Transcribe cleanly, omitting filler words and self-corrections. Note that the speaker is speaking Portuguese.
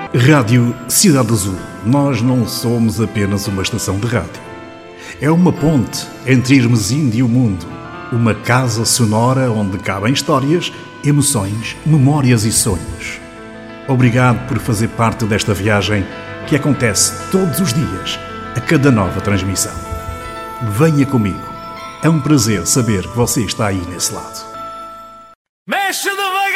Rádio Cidade Azul. Nós não somos apenas uma estação de rádio. É uma ponte entre Irmesinda e o mundo. Uma casa sonora onde cabem histórias, emoções, memórias e sonhos. Obrigado por fazer parte desta viagem que acontece todos os dias, a cada nova transmissão. Venha comigo. É um prazer saber que você está aí nesse lado. Mexe de